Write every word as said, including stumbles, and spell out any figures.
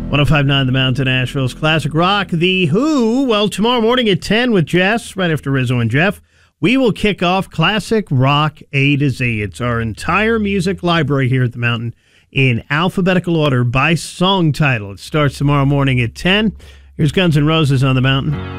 one oh five point nine The Mountain, Nashville's Classic Rock. The Who, well, tomorrow morning at ten with Jess, right after Rizzo and Jeff, we will kick off Classic Rock A to Z. It's our entire music library here at the Mountain in alphabetical order by song title. It starts tomorrow morning at ten. Here's Guns N' Roses on the Mountain.